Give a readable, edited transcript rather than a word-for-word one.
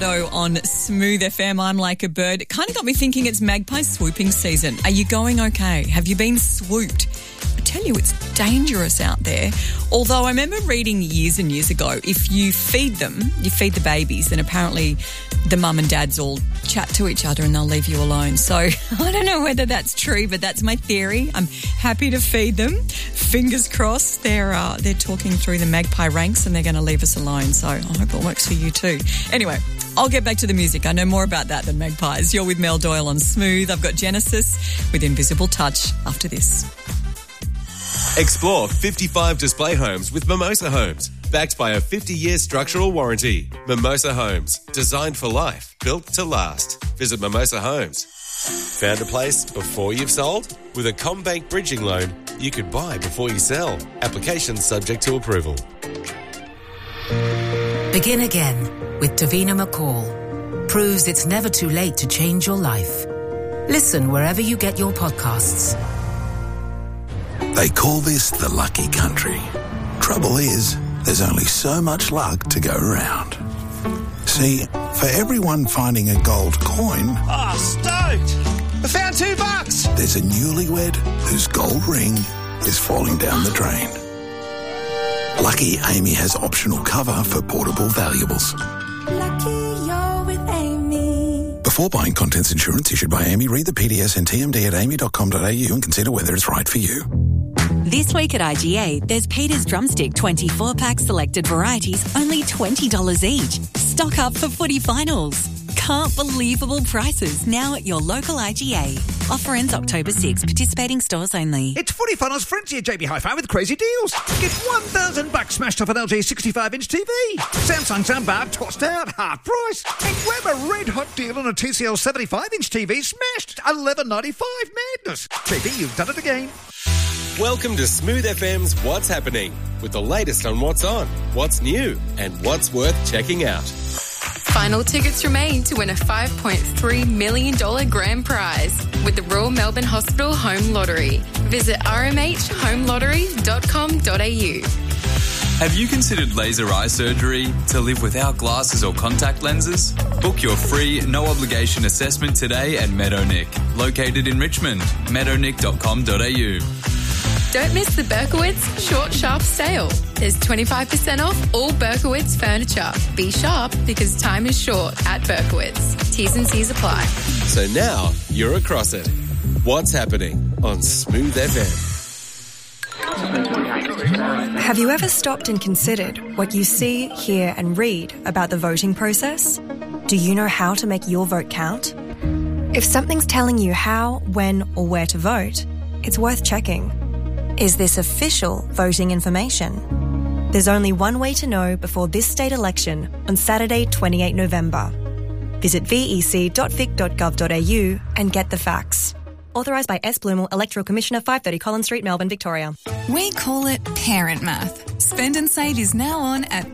On Smooth FM, I'm like a bird. It kind of got me thinking it's magpie swooping season. Are you going okay? Have you been swooped? I tell you, it's dangerous out there. Although I remember reading years and years ago, if you feed them, you feed the babies, then apparently the mum and dads all chat to each other and they'll leave you alone. So I don't know whether that's true, but that's my theory. I'm happy to feed them. Fingers crossed they're talking through the magpie ranks and they're going to leave us alone. So I hope it works for you too. Anyway, I'll get back to the music. I know more about that than magpies. You're with Mel Doyle on Smooth. I've got Genesis with Invisible Touch after this. Explore 55 display homes with Mimosa Homes. Backed by a 50-year structural warranty. Mimosa Homes. Designed for life. Built to last. Visit Mimosa Homes. Found a place before you've sold? With a CommBank bridging loan, you could buy before you sell. Application subject to approval. Begin again with Davina McCall. Proves it's never too late to change your life. Listen wherever you get your podcasts. They call this the lucky country. Trouble is, there's only so much luck to go around. See, for everyone finding a gold coin... Oh, stoked! I found $2! There's a newlywed whose gold ring is falling down the drain. Lucky Amy has optional cover for portable valuables. Lucky you're with Amy. Before buying contents insurance issued by Amy, read the PDS and TMD at amy.com.au and consider whether it's right for you. This week at IGA, there's Peter's Drumstick 24-pack selected varieties, only $20 each. Stock up for footy finals. Can't believable prices now at your local IGA. Offer ends October 6. Participating stores only. It's Footy Finals Frenzy at JB Hi-Fi with crazy deals. Get $1,000 smashed off an LG 65-inch TV. Samsung soundbar tossed out, half price. And grab a red-hot deal on a TCL 75-inch TV smashed. $11.95 madness. JB, you've done it again. Welcome to Smooth FM's What's Happening, with the latest on what's on, what's new, and what's worth checking out. Final tickets remain to win a $5.3 million grand prize with the Royal Melbourne Hospital Home Lottery. Visit rmhhomelottery.com.au. Have you considered laser eye surgery to live without glasses or contact lenses? Book your free, no-obligation assessment today at Meadownick, located in Richmond, meadownick.com.au. Don't miss the Berkowitz Short Sharp Sale. There's 25% off all Berkowitz furniture. Be sharp because time is short at Berkowitz. T's and C's apply. So now you're across it. What's happening on Smooth FM? Have you ever stopped and considered what you see, hear and read about the voting process? Do you know how to make your vote count? If something's telling you how, when or where to vote, it's worth checking. Is this official voting information? There's only one way to know before this state election on Saturday, 28 November. Visit vec.vic.gov.au and get the facts. Authorised by S. Blumel, Electoral Commissioner, 530 Collins Street, Melbourne, Victoria. We call it Parent Math. Spend and Save is now on at